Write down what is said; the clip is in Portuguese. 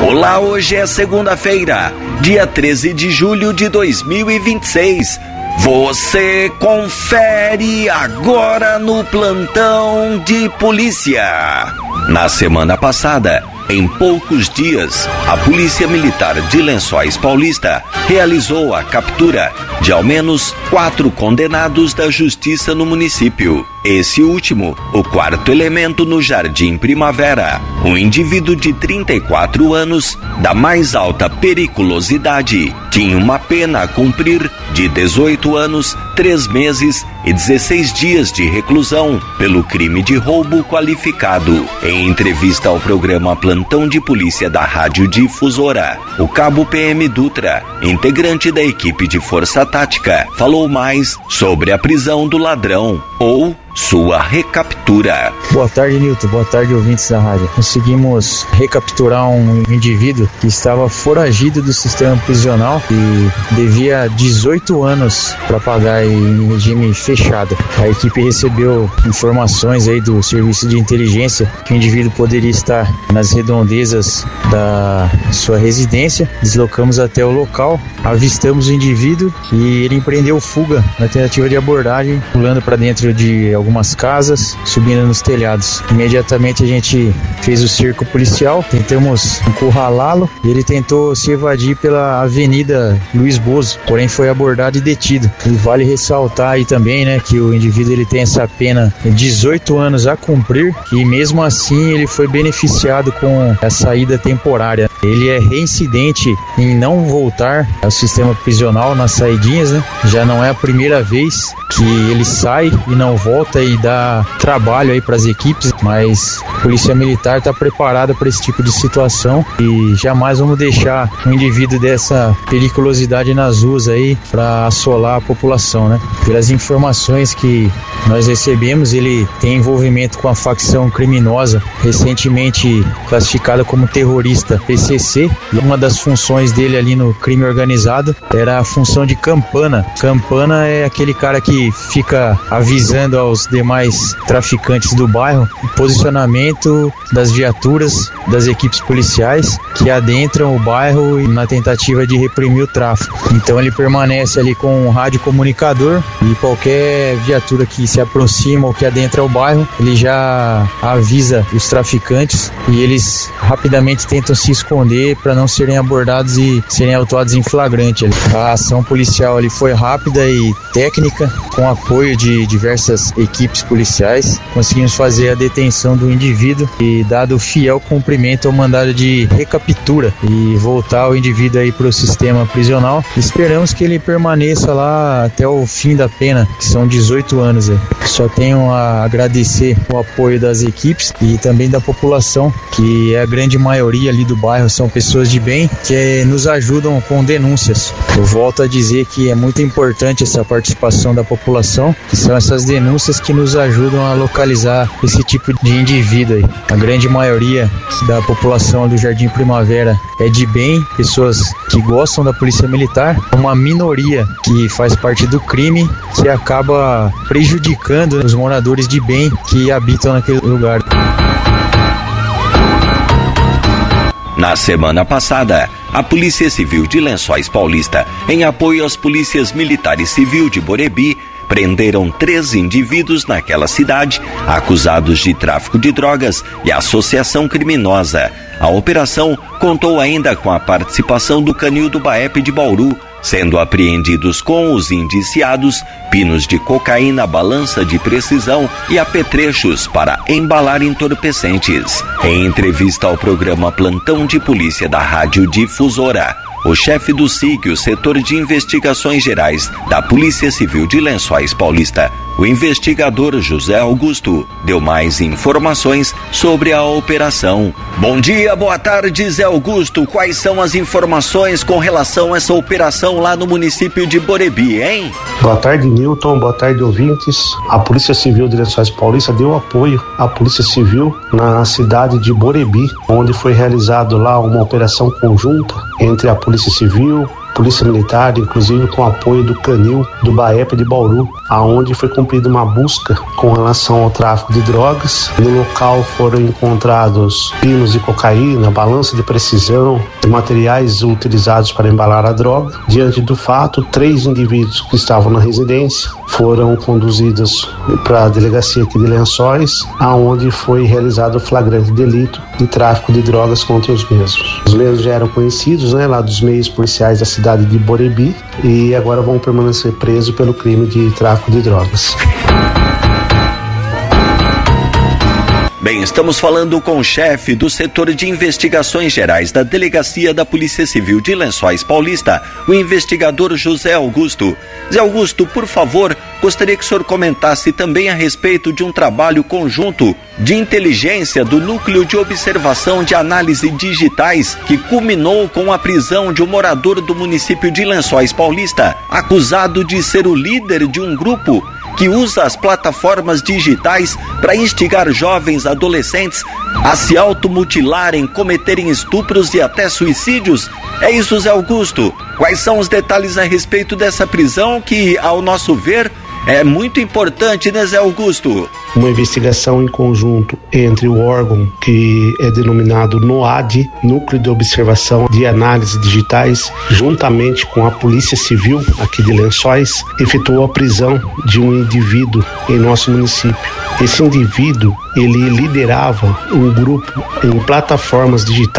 Olá, hoje é segunda-feira, dia 13 de julho de 2026. Você confere agora no plantão de polícia. Na semana passada, em poucos dias, a Polícia Militar de Lençóis Paulista realizou a captura de ao menos 4 condenados da Justiça no município. Esse último, o quarto elemento no Jardim Primavera, um indivíduo de 34 anos, da mais alta periculosidade, tinha uma pena a cumprir de 18 anos, 3 meses e 16 dias de reclusão pelo crime de roubo qualificado. Em entrevista ao programa Plantão de Polícia da Rádio Difusora, o cabo PM Dutra, integrante da equipe de Força Tática, falou mais sobre a prisão do ladrão ou sua recaptura. Boa tarde, Nilton. Boa tarde, ouvintes da rádio. Conseguimos recapturar um indivíduo que estava foragido do sistema prisional e devia 18 anos para pagar em regime fechado. A equipe recebeu informações aí do serviço de inteligência que o indivíduo poderia estar nas redondezas da sua residência. Deslocamos até o local, avistamos o indivíduo e ele empreendeu fuga na tentativa de abordagem, pulando para dentro de algumas casas, subindo nos telhados. Imediatamente a gente fez o cerco policial, tentamos encurralá-lo e ele tentou se evadir pela Avenida Luiz Bozo, porém foi abordado e detido. E vale ressaltar aí também, né, que o indivíduo ele tem essa pena de 18 anos a cumprir e mesmo assim ele foi beneficiado com a saída temporária. Ele é reincidente em não voltar ao sistema prisional nas saidinhas, né? Já não é a primeira vez que ele sai e não volta e dá trabalho aí para as equipes, mas a Polícia Militar está preparada para esse tipo de situação e jamais vamos deixar um indivíduo dessa periculosidade nas ruas aí para assolar a população, né? Pelas informações que nós recebemos, ele tem envolvimento com a facção criminosa recentemente classificada como terrorista PCC, e uma das funções dele ali no crime organizado era a função de campana. Campana é aquele cara que fica avisando aos demais traficantes do bairro o posicionamento das viaturas das equipes policiais que adentram o bairro na tentativa de reprimir o tráfico. Então ele permanece ali com um rádio comunicador e qualquer viatura que se aproxima ou que adentra o bairro, ele já avisa os traficantes e eles rapidamente tentam se esconder para não serem abordados e serem autuados em flagrante. A ação policial ali foi rápida e técnica, com apoio de diversas equipes policiais. Conseguimos fazer a detenção do indivíduo e dado fiel cumprimento ao mandado de recaptura e voltar o indivíduo aí para o sistema prisional. Esperamos que ele permaneça lá até o fim da pena, que são 18 anos. Só tenho a agradecer o apoio das equipes e também da população, que é a grande maioria ali do bairro, são pessoas de bem que nos ajudam com denúncias. Eu volto a dizer que é muito importante essa participação da população, que são essas denúncias que nos ajudam a localizar esse tipo de indivíduo aí. A grande maioria da população do Jardim Primavera é de bem, pessoas que gostam da Polícia Militar, uma minoria que faz parte do crime que acaba prejudicando os moradores de bem que habitam naquele lugar. Na semana passada, a Polícia Civil de Lençóis Paulista, em apoio às Polícias Militar e Civil de Borebi, prenderam 3 indivíduos naquela cidade acusados de tráfico de drogas e associação criminosa. A operação contou ainda com a participação do Canil do BAEP de Bauru, sendo apreendidos com os indiciados pinos de cocaína, balança de precisão e apetrechos para embalar entorpecentes. Em entrevista ao programa Plantão de Polícia da Rádio Difusora, o chefe do SIG, o Setor de Investigações Gerais da Polícia Civil de Lençóis Paulista, o investigador José Augusto, deu mais informações sobre a operação. Bom dia, boa tarde, Zé Augusto. Quais são as informações com relação a essa operação lá no município de Borebi, hein? Boa tarde, Nilton. Boa tarde, ouvintes. A Polícia Civil de Lençóis Paulista deu apoio à Polícia Civil na cidade de Borebi, onde foi realizado lá uma operação conjunta entre a Polícia Civil, Polícia Militar, inclusive com apoio do Canil do BAEP de Bauru, aonde foi cumprida uma busca com relação ao tráfico de drogas. No local foram encontrados pinos de cocaína, balança de precisão, materiais utilizados para embalar a droga. Diante do fato, 3 indivíduos que estavam na residência foram conduzidos para a delegacia aqui de Lençóis, aonde foi realizado o flagrante delito de tráfico de drogas contra os mesmos. Os mesmos já eram conhecidos, lá dos meios policiais da cidade de Borebi, e agora vão permanecer presos pelo crime de tráfico de drogas. Bem, estamos falando com o chefe do setor de investigações gerais da Delegacia da Polícia Civil de Lençóis Paulista, o investigador José Augusto. Zé Augusto, por favor, gostaria que o senhor comentasse também a respeito de um trabalho conjunto de inteligência do Núcleo de Observação de Análise Digitais, que culminou com a prisão de um morador do município de Lençóis Paulista, acusado de ser o líder de um grupo que usa as plataformas digitais para instigar jovens adolescentes a se automutilarem, cometerem estupros e até suicídios. É isso, Zé Augusto. Quais são os detalhes a respeito dessa prisão que, ao nosso ver, é muito importante, né, Zé Augusto? Uma investigação em conjunto entre o órgão que é denominado NOAD, Núcleo de Observação de Análise Digitais, juntamente com a Polícia Civil aqui de Lençóis, efetuou a prisão de um indivíduo em nosso município. Esse indivíduo, ele liderava um grupo em plataformas digitais